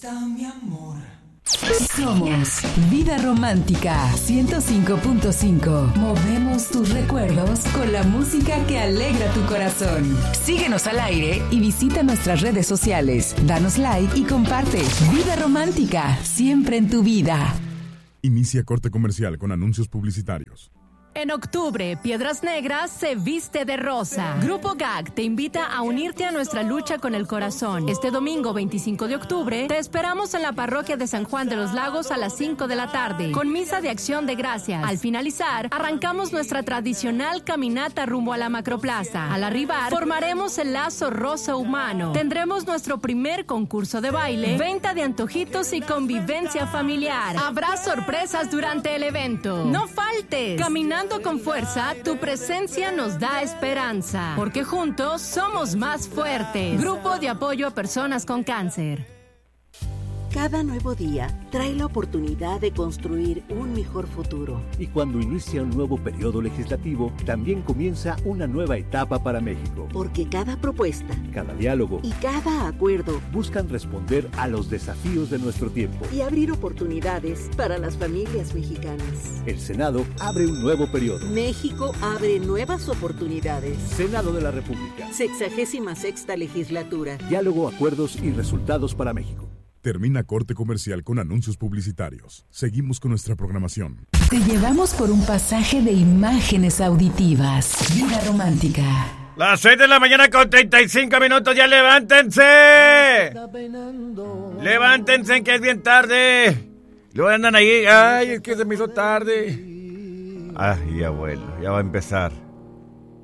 Mi amor. Somos Vida Romántica 105.5. Movemos tus recuerdos con la música que alegra tu corazón. Síguenos al aire y visita nuestras redes sociales. Danos like y comparte. Vida Romántica, siempre en tu vida. Inicia corte comercial con anuncios publicitarios. En octubre, Piedras Negras se viste de rosa. Grupo GAG te invita a unirte a nuestra lucha con el corazón. Este domingo 25 de octubre te esperamos en la parroquia de San Juan de los Lagos a las 5 de la tarde, con misa de acción de gracias. Al finalizar, arrancamos nuestra tradicional caminata rumbo a la Macroplaza. Al arribar, formaremos el lazo rosa humano. Tendremos nuestro primer concurso de baile, venta de antojitos y convivencia familiar. Habrá sorpresas durante el evento. No faltes. Caminando con fuerza, tu presencia nos da esperanza, porque juntos somos más fuertes. Grupo de apoyo a personas con cáncer. Cada nuevo día trae la oportunidad de construir un mejor futuro. Y cuando inicia un nuevo periodo legislativo, también comienza una nueva etapa para México. Porque cada propuesta, cada diálogo y cada acuerdo buscan responder a los desafíos de nuestro tiempo y abrir oportunidades para las familias mexicanas. El Senado abre un nuevo periodo. México abre nuevas oportunidades. Senado de la República. 66ª legislatura. Diálogo, acuerdos y resultados para México. Termina corte comercial con anuncios publicitarios. Seguimos con nuestra programación. Te llevamos por un pasaje de imágenes auditivas. Vida Romántica. Las 6 de la mañana con 35 minutos. ¡Ya levántense! Levántense, que es bien tarde. Luego andan ahí. Ay, es que se me hizo tarde. Ay, abuelo, ya va a empezar.